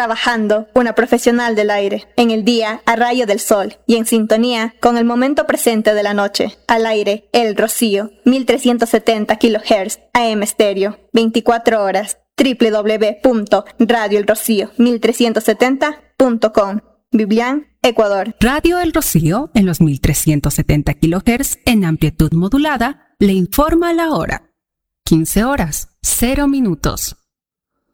Trabajando, una profesional del aire. En el día, a rayo del sol. Y en sintonía con el momento presente de la noche. Al aire, El Rocío. 1370 kHz. AM estéreo. 24 horas. www.radioelrocío1370.com. Biblián, Ecuador. Radio El Rocío, en los 1370 kHz en amplitud modulada, le informa la hora. 15 horas, 0 minutos.